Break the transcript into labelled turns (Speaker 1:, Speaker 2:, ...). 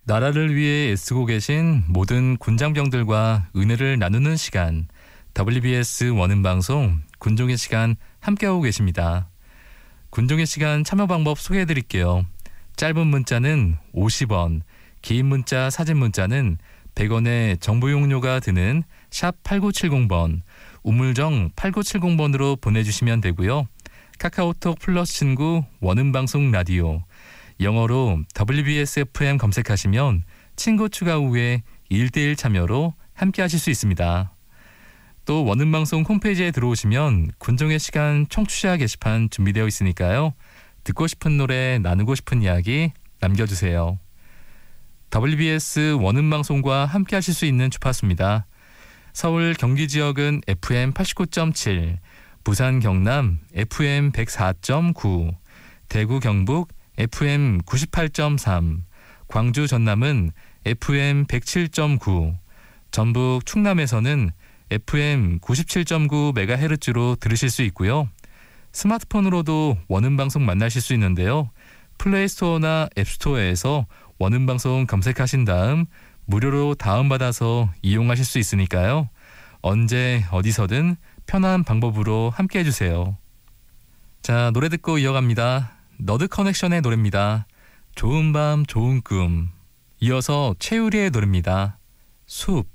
Speaker 1: 나라를 위해 애쓰고 계신 모든 군장병들과 은혜를 나누는 시간, WBS 원음방송 군종의 시간 함께하고 계십니다. 군종의 시간 참여 방법 소개해드릴게요. 짧은 문자는 50원, 긴 문자 사진 문자는 100원의 정보 용료가 드는 샵 8970번, 우물정 8970번으로 보내주시면 되고요. 카카오톡 플러스 친구 원음방송 라디오, 영어로 WBS FM 검색하시면 친구 추가 후에 1대1 참여로 함께 하실 수 있습니다. 또 원음방송 홈페이지에 들어오시면 군종의 시간 청취자 게시판 준비되어 있으니까요. 듣고 싶은 노래, 나누고 싶은 이야기 남겨주세요. WBS 원음방송과 함께 하실 수 있는 주파수입니다. 서울 경기 지역은 FM 89.7, 부산 경남 FM 104.9, 대구 경북 FM 98.3, 광주 전남은 FM 107.9, 전북 충남에서는 FM 97.9MHz로 들으실 수 있고요. 스마트폰으로도 원음방송 만나실 수 있는데요. 플레이스토어나 앱스토어에서 원음방송 검색하신 다음 무료로 다운받아서 이용하실 수 있으니까요. 언제 어디서든 편한 방법으로 함께 해주세요. 자, 노래 듣고 이어갑니다. 너드 커넥션의 노래입니다. 좋은 밤 좋은 꿈. 이어서 최유리의 노래입니다. 숲.